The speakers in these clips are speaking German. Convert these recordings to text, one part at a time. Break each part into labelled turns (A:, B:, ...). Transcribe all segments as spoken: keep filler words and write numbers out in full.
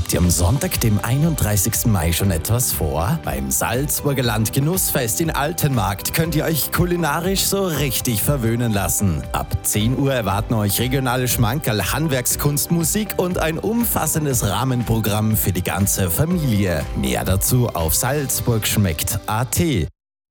A: Habt ihr am Sonntag, dem einunddreißigsten Mai, schon etwas vor? Beim Salzburger Landgenussfest in Altenmarkt könnt ihr euch kulinarisch so richtig verwöhnen lassen. Ab zehn Uhr erwarten euch regionale Schmankerl, Handwerkskunst, Musik und ein umfassendes Rahmenprogramm für die ganze Familie. Mehr dazu auf salzburgschmeckt punkt a t.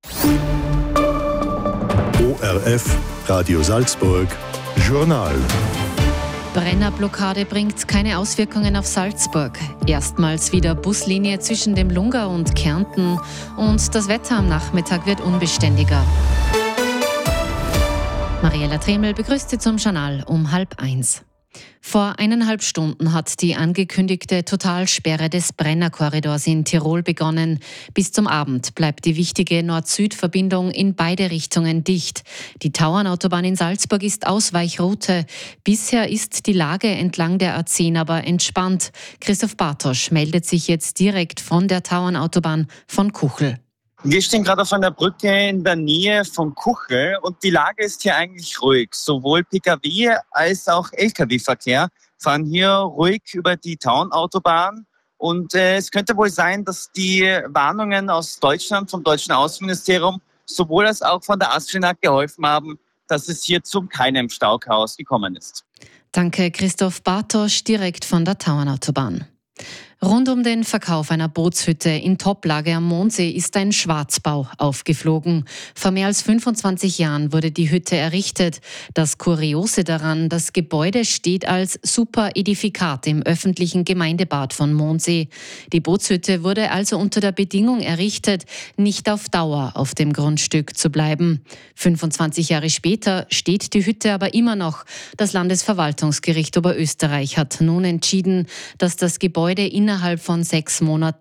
B: O R F Radio Salzburg Journal.
C: Brennerblockade bringt keine Auswirkungen auf Salzburg. Erstmals wieder Buslinie zwischen dem Lungau und Kärnten und das Wetter am Nachmittag wird unbeständiger. Mariella Tremel begrüßt Sie zum Journal um halb eins. Vor eineinhalb Stunden hat die angekündigte Totalsperre des Brennerkorridors in Tirol begonnen. Bis zum Abend bleibt die wichtige Nord-Süd-Verbindung in beide Richtungen dicht. Die Tauernautobahn in Salzburg ist Ausweichroute. Bisher ist die Lage entlang der A zehn aber entspannt. Christoph Bartosch meldet sich jetzt direkt von der Tauernautobahn von Kuchel.
D: Wir stehen gerade auf einer Brücke in der Nähe von Kuchel und die Lage ist hier eigentlich ruhig. Sowohl Pkw als auch Lkw-Verkehr fahren hier ruhig über die Tauernautobahn. Und äh, es könnte wohl sein, dass die Warnungen aus Deutschland, vom deutschen Außenministerium, sowohl als auch von der ASFINAG geholfen haben, dass es hier zu keinem Stauchaos gekommen ist.
C: Danke, Christoph Bartosch, direkt von der Tauernautobahn. Rund um den Verkauf einer Bootshütte in Toplage am Mondsee ist ein Schwarzbau aufgeflogen. Vor mehr als fünfundzwanzig Jahren wurde die Hütte errichtet. Das Kuriose daran, das Gebäude steht als Superedifikat im öffentlichen Gemeindebad von Mondsee. Die Bootshütte wurde also unter der Bedingung errichtet, nicht auf Dauer auf dem Grundstück zu bleiben. fünfundzwanzig Jahre später steht die Hütte aber immer noch. Das Landesverwaltungsgericht Oberösterreich hat nun entschieden, dass das Gebäude innerhalb von sechs Monaten